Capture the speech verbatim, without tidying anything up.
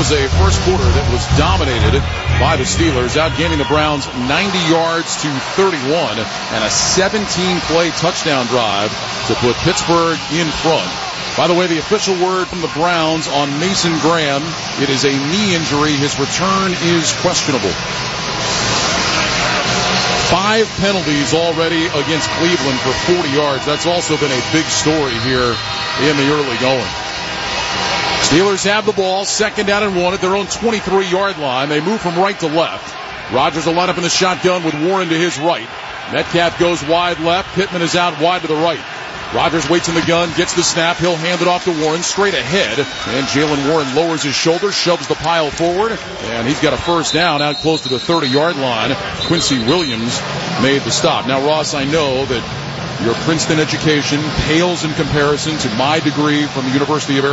was a first quarter that was dominated by the Steelers, outgaining the Browns ninety yards to thirty-one, and a seventeen-play touchdown drive to put Pittsburgh in front. By the way, the official word from the Browns on Mason Graham, it is a knee injury. His return is questionable. Five penalties already against Cleveland for forty yards. That's also been a big story here in the early going. Steelers have the ball, second down and one at their own twenty-three-yard line. They move from right to left. Rodgers will line up in the shotgun with Warren to his right. Metcalf goes wide left. Pittman is out wide to the right. Rodgers waits in the gun, gets the snap. He'll hand it off to Warren straight ahead. And Jaylen Warren lowers his shoulder, shoves the pile forward, and he's got a first down out close to the thirty-yard line. Quincy Williams made the stop. Now, Ross, I know that your Princeton education pales in comparison to my degree from the University of Arizona.